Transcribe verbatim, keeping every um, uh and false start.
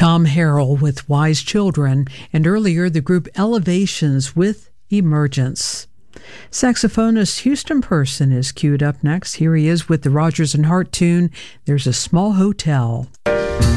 Tom Harrell with Wise Children, and earlier the group Elevations with Emergence. Saxophonist Houston Person is queued up next. Here he is with the Rodgers and Hart tune, There's a Small Hotel.